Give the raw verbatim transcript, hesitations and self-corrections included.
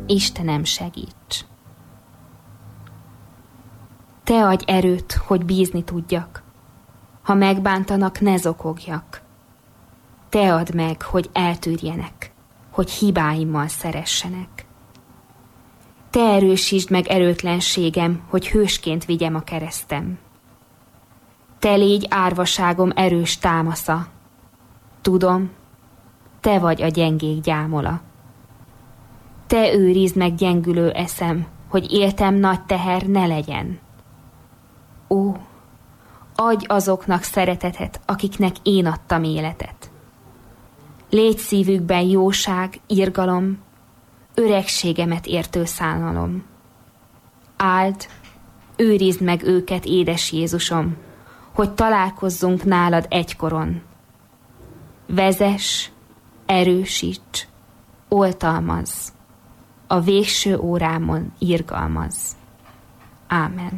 Istenem, segíts! Te adj erőt, hogy bízni tudjak. Ha megbántanak, ne zokogjak. Te add meg, hogy eltűrjenek, hogy hibáimmal szeressenek. Te erősítsd meg erőtlenségem, hogy hősként vigyem a keresztem. Te légy árvaságom erős támasza. Tudom, te vagy a gyengék gyámola. Te őrizd meg gyengülő eszem, hogy éltem nagy teher ne legyen. Ó, adj azoknak szeretetet, akiknek én adtam életet. Légy szívükben jóság, irgalom, öregségemet értő szánalom. Áld, őrizd meg őket, édes Jézusom, hogy találkozzunk nálad egykoron. Vezess, erősíts, oltalmazz, a végső órámon irgalmazz. Ámen.